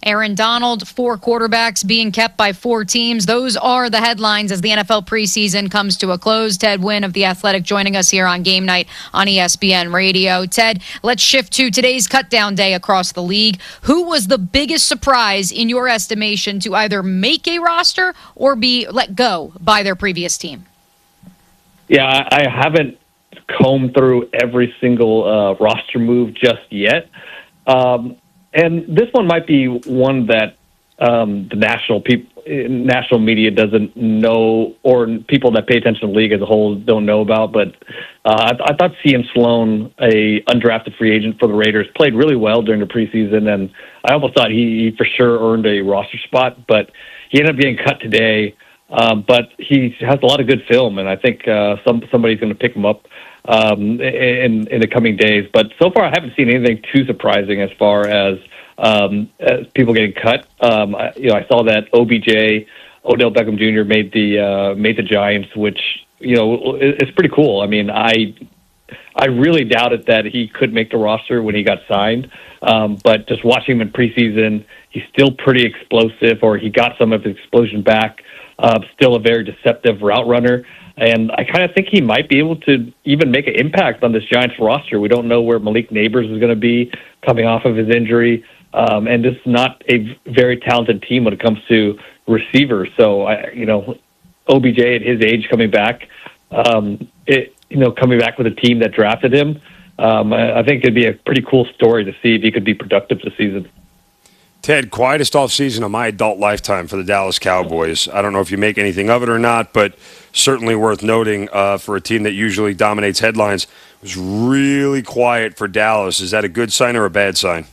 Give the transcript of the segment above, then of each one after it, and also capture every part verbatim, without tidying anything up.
Aaron Donald, four quarterbacks being kept by four teams. Those are the headlines as the N F L preseason comes to a close. Ted Nguyen of The Athletic joining us here on Game Night on E S P N Radio. Ted, let's shift to today's cutdown day across the league. Who was the biggest surprise in your estimation to either make a roster or be let go by their previous team? Yeah, I haven't combed through every single uh, roster move just yet. Um, and this one might be one that um, the national people, national media doesn't know, or people that pay attention to the league as a whole don't know about. But uh, I, I thought Cian Sloan, a undrafted free agent for the Raiders, played really well during the preseason, and I almost thought he, he for sure earned a roster spot, but he ended up getting cut today. Um, but he has a lot of good film, and I think uh, some somebody's going to pick him up um, in in the coming days. But so far, I haven't seen anything too surprising as far as, um, as people getting cut. Um, I, you know, I saw that O B J, Odell Beckham Junior made the uh, made the Giants, which you know is pretty cool. I mean, I I really doubted that he could make the roster when he got signed, um, but just watching him in preseason, he's still pretty explosive, or he got some of his explosion back. Uh, still a very deceptive route runner. And I kind of think he might be able to even make an impact on this Giants roster. We don't know where Malik Neighbors is going to be coming off of his injury. Um, and this is not a very talented team when it comes to receivers. So, I, you know, O B J at his age coming back, um, it, you know, coming back with a team that drafted him, um, I, I think it'd be a pretty cool story to see if he could be productive this season. Ted, quietest offseason of my adult lifetime for the Dallas Cowboys. I don't know if you make anything of it or not, but certainly worth noting uh, for a team that usually dominates headlines. It was really quiet for Dallas. Is that a good sign or a bad sign?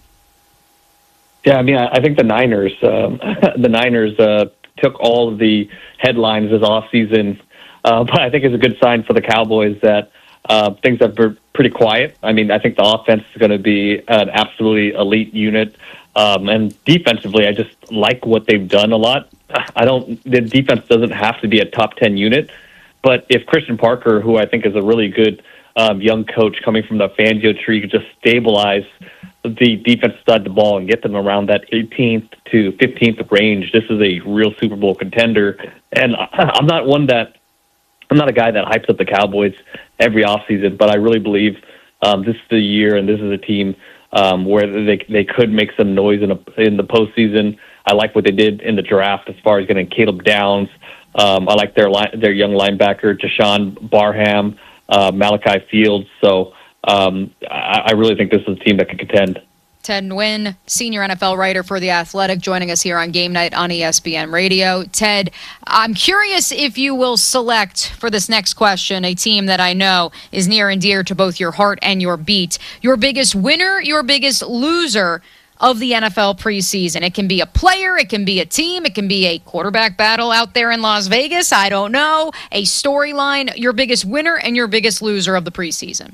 Yeah, I mean, I think the Niners, um, the Niners uh, took all of the headlines this offseason, uh, but I think it's a good sign for the Cowboys that uh, things have been pretty quiet. I mean, I think the offense is going to be an absolutely elite unit. Um, and defensively, I just like what they've done a lot. I don't. The defense doesn't have to be a top ten unit, but if Christian Parker, who I think is a really good um, young coach coming from the Fangio tree, could just stabilize the defensive side of the ball and get them around that eighteenth to fifteenth range, this is a real Super Bowl contender. And I'm not one that I'm not a guy that hypes up the Cowboys every offseason, but I really believe um, this is the year and this is a team. Um, where they they could make some noise in a, in the postseason. I like what they did in the draft as far as getting Caleb Downs. Um, I like their line, their young linebacker Jashawn Barham, uh, Malachi Fields. So um, I, I really think this is a team that can contend. Ted Nguyen, senior N F L writer for The Athletic, joining us here on Game Night on E S P N Radio. Ted, I'm curious if you will select for this next question a team that I know is near and dear to both your heart and your beat. Your biggest winner, your biggest loser of the N F L preseason. It can be a player, it can be a team, it can be a quarterback battle out there in Las Vegas. I don't know. A storyline, your biggest winner and your biggest loser of the preseason.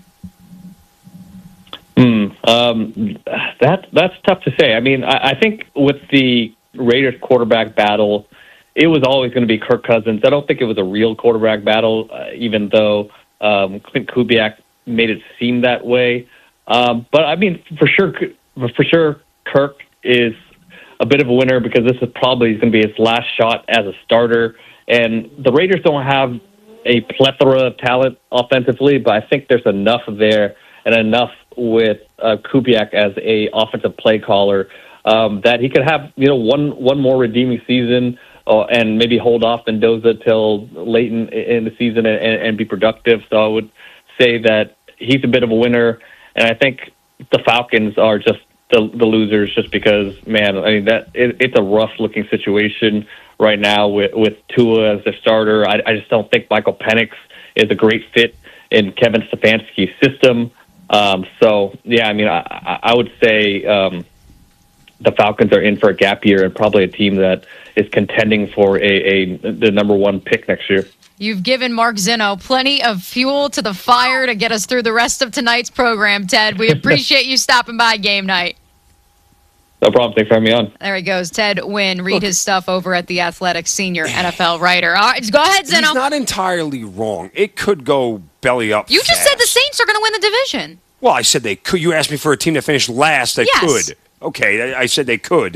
Hmm. Um, that that's tough to say. I mean, I, I think with the Raiders quarterback battle, it was always going to be Kirk Cousins. I don't think it was a real quarterback battle, uh, even though um, Clint Kubiak made it seem that way. Um, but I mean, for sure, for sure, Kirk is a bit of a winner because this is probably going to be his last shot as a starter. And the Raiders don't have a plethora of talent offensively, but I think there's enough there and enough with uh, Kubiak as a offensive play caller um, that he could have, you know, one one more redeeming season uh, and maybe hold off Mendoza till late in, in the season and, and be productive. So I would say that he's a bit of a winner, and I think the Falcons are just the, the losers, just because, man, I mean that it, it's a rough looking situation right now with with Tua as their starter. I, I just don't think Michael Penix is a great fit in Kevin Stefanski's system. Um, so, yeah, I mean, I, I would say um, the Falcons are in for a gap year and probably a team that is contending for a, a the number one pick next year. You've given Mark Zinno plenty of fuel to the fire to get us through the rest of tonight's program, Ted. We appreciate you stopping by Game Night. No problem. Thanks for having me on. There he goes. Ted Nguyen. Read Look, his stuff over at The Athletic, senior N F L writer. All right, go ahead, Zinno. He's not entirely wrong. It could go belly up You fast. just said the Saints are going to win the division. Well, I said they could. You asked me for a team that finished last that yes. could. Okay, I, I said they could.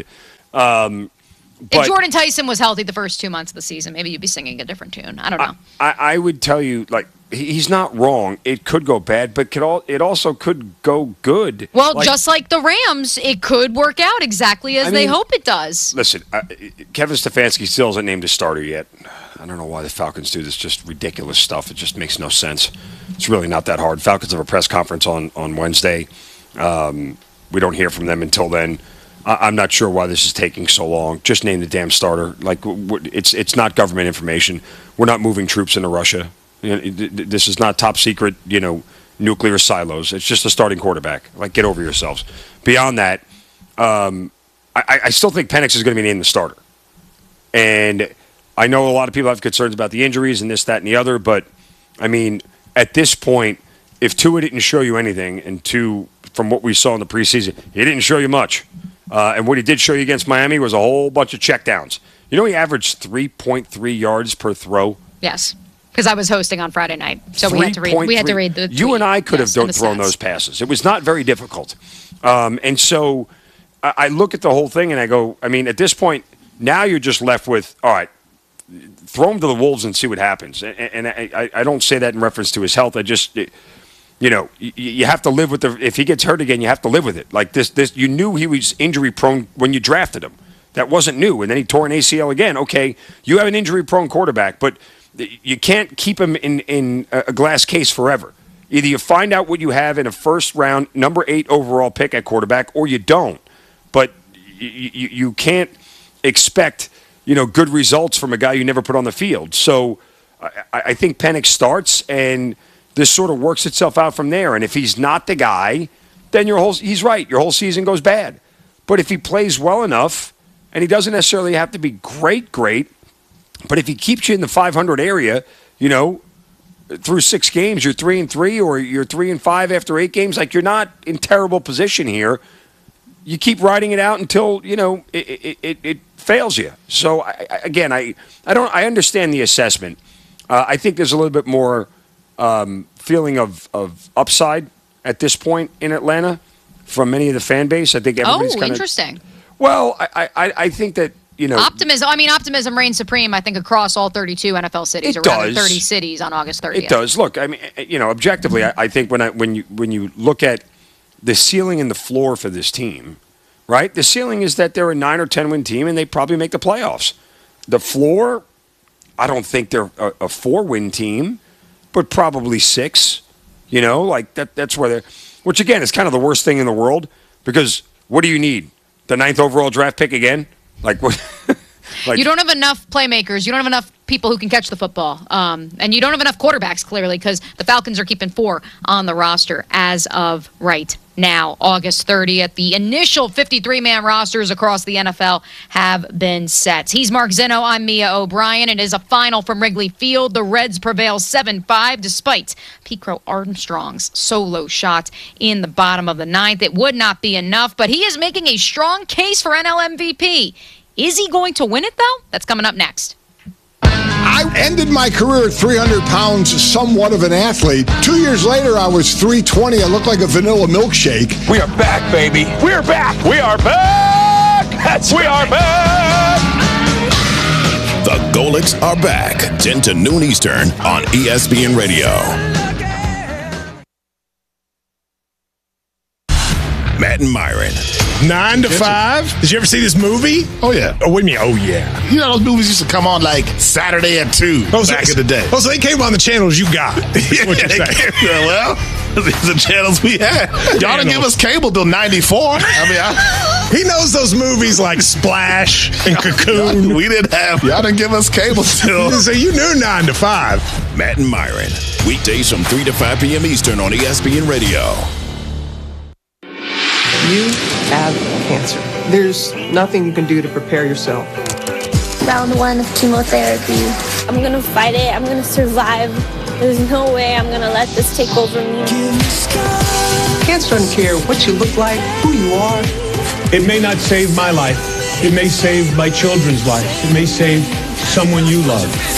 Um, if Jordan Tyson was healthy the first two months of the season, maybe you'd be singing a different tune. I don't know. I, I would tell you, like, he's not wrong. It could go bad, but could all, it also could go good. Well, like, just like the Rams, it could work out exactly as I they mean, hope it does. Listen, uh, Kevin Stefanski still isn't named a starter yet. I don't know why the Falcons do this just ridiculous stuff. It just makes no sense. It's really not that hard. Falcons have a press conference on, on Wednesday. Um, we don't hear from them until then. I'm not sure why this is taking so long. Just name the damn starter. Like, it's it's not government information. We're not moving troops into Russia. You know, this is not top secret, you know, nuclear silos. It's just a starting quarterback. Like, get over yourselves. Beyond that, um, I, I still think Penix is going to be named the starter. And I know a lot of people have concerns about the injuries and this, that, and the other. But, I mean, at this point, if Tua didn't show you anything, and two, from what we saw in the preseason, he didn't show you much. Uh, and what he did show you against Miami was a whole bunch of checkdowns. You know, he averaged three point three yards per throw. Yes, because I was hosting on Friday night, so we had to read. We had to read the. You tweet. and I could yes, have thrown those passes. It was not very difficult. Um, and so I, I look at the whole thing and I go, I mean, at this point, now you're just left with, all right, throw him to the Wolves and see what happens. And, and I, I don't say that in reference to his health. I just. It, You know, you have to live with the. If he gets hurt again, you have to live with it. Like this, this. You knew he was injury prone when you drafted him. That wasn't new, and then he tore an A C L again. Okay, you have an injury prone quarterback, but you can't keep him in in a glass case forever. Either you find out what you have in a first round, number eight overall pick at quarterback, or you don't. But you you, you can't expect you know good results from a guy you never put on the field. So I, I think Penix starts and. This sort of works itself out from there. And if he's not the guy, then your whole he's right. Your whole season goes bad. But if he plays well enough, and he doesn't necessarily have to be great, great, but if he keeps you in the five hundred area, you know, through six games, you're three and three, or you're three and five after eight games, like you're not in terrible position here. You keep riding it out until you know it it, it, it fails you. So I, I, again, I I don't I understand the assessment. Uh, I think there's a little bit more. Um, feeling of, of upside at this point in Atlanta from many of the fan base. I think everybody's oh, kind of interesting. Well, I, I I think that you know optimism. I mean, optimism reigns supreme. I think across all thirty-two N F L cities, it or rather does. thirty cities on August thirtieth. It does. Look, I mean, you know, objectively, I, I think when I when you when you look at the ceiling and the floor for this team, right? The ceiling is that they're a nine or ten win team and they probably make the playoffs. The floor, I don't think they're a, a four win team. But probably six, you know, like that. That's where they're, which again is kind of the worst thing in the world because what do you need? The ninth overall draft pick again? Like what? like, you don't have enough playmakers. You don't have enough people who can catch the football. Um, and you don't have enough quarterbacks, clearly, because the Falcons are keeping four on the roster as of right now, August thirtieth. The initial fifty-three man rosters across the N F L have been set. He's Mark Zinno. I'm Mia O'Brien. It is a final from Wrigley Field. The Reds prevail seven five despite Pete Crow Armstrong's solo shot in the bottom of the ninth. It would not be enough, but he is making a strong case for N L M V P. Is he going to win it, though? That's coming up next. I ended my career at three hundred pounds, somewhat of an athlete. Two years later, I was three twenty. I looked like a vanilla milkshake. We are back, baby. We're back. We are back. That's we right. are back. The Golics are back. ten to noon Eastern on E S P N Radio. Matt and Myron. Nine to five. Did you ever see this movie? Oh, yeah. Oh, what do you mean, oh, yeah? You know, those movies used to come on like Saturday at two oh, so, back in the day. Oh, so they came on the channels you got. yeah, what you're saying. Yeah, well, these are the channels we had. Y'all didn't give us cable till ninety-four. I mean, I, he knows those movies like Splash and Cocoon. We didn't have, y'all didn't give us cable till. So you knew nine to five. Matt and Myron. Weekdays from three to five p.m. Eastern on E S P N Radio. You have cancer. There's nothing you can do to prepare yourself. Round one of chemotherapy. I'm gonna fight it. I'm gonna survive. There's no way I'm gonna let this take over me. Cancer doesn't care what you look like, who you are. It may not save my life. It may save my children's lives. It may save someone you love.